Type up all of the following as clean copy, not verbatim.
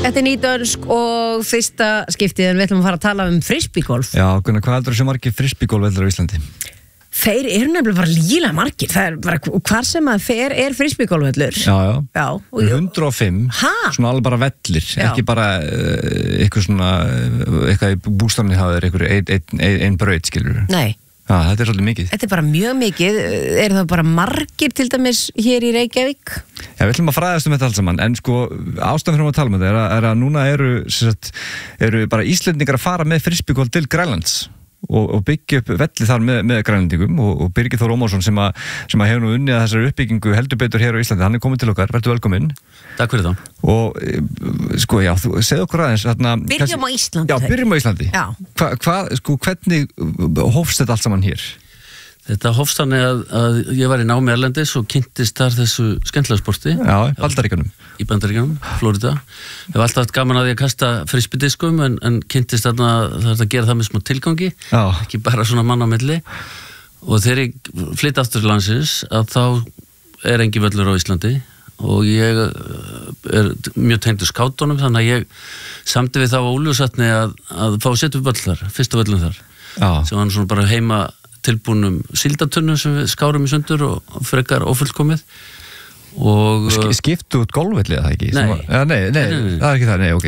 Þetta nýdönsk og fyrsta skiptið en við ætlum að fara að tala frisbeegolf. Já, Gunnar, hvað heldur þessi margir frisbeegolfvellir á Íslandi? Þeir eru nefnilega bara lígilega margir. Það bara, hvar sem að fer frisbeegolfvellur. Já. 105, svona alveg bara vellir, ekki bara eitthvað svona, eitthvað í bústafni hafa þeir ein braut, skilur. Nei. Já, þetta svolítið mikið. Þetta bara mjög mikið. Eru það bara margir til dæmis hér í Reykjavík? Já, við ætlum að fræðast þetta alls saman, en sko ástæðan fyrir að tala þetta er að núna eru bara Íslendingar að fara með frisbeegolf til Grænlands og byggja upp velli þar með grænlendingum og Birgir Þór Ómarsson sem að hefur nú unnið að þessari uppbyggingu heldur betur hér á Íslandi, hann komin til okkar, verður velkominn. Takk fyrir það. Og sko, já, þú segð okkur aðeins Byrjum á Íslandi. Já, byrjum á Íslandi. Já. Hvernig hófst þetta allt saman hér? Þetta hófst þannig að ég var í námi erlendis og kynntist þar þessu skemmtilega sporti. Já, í Bandaríkjunum, Florida. Ég hef alltaf haft gaman að því að kasta frisbeediskum en kynntist þarna að gera það með smá tilgangi, ekki bara svona mann á milli. Og þegar ég flytti aftur til landsins að þá engin völlur á Íslandi og ég mjög tengdur skátunum, þannig að ég samdi við þá á Úlfljótsvatni að fá að setja upp völl þar, fyrsta völlum þar. Sem var svona bara heima tilbúnum síldartunnum sem við skárum í sundur og frekar ófullkomið. Og skiptu út golfvelli eða ekki? Nei, það er ekki það, nei, ok.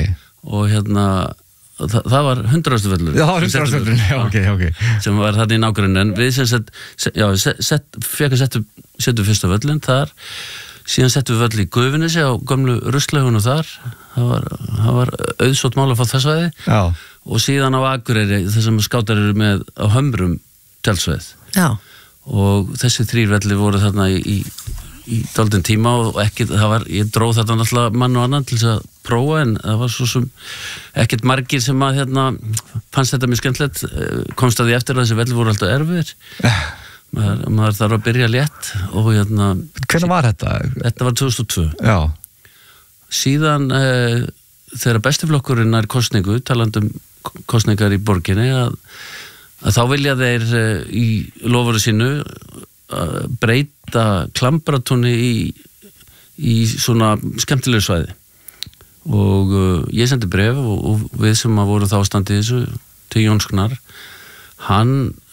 Og það var 100. völlur. Já, 100. völlur, ok. Sem var þarna í nágrunni, en við sem fekk að setja fyrsta völlin þar, síðan settum við völl í Gufunesi á gömlu ruslahaugunum þar, það var auðsótt mál að fá það svæði. Og síðan á Akureyri, þessum skátar eru með á Hömrum tjálsvæð. Og þessi 3 vellir voru þarna í dálítinn tíma og ég dróð þetta náttúrulega mann og annan til þess að prófa, en það var svo sem ekkert margir sem að fannst þetta mjög skemmtilegt, komst að því eftir að þessi vellir voru alltaf erfiðir. Maður þarf að byrja létt og Hvernig var þetta? Þetta var 2002. Já. Síðan þegar bestiflokkurinn nær kosningu, talandum kosningar í borginni, að þá vilja þeir í lofuru sínu breyta Klambratúni í svona skemmtilegu svæði. Og ég sendi bréf og við sem að voru þá standið þessu til Jóns Gnarr, hann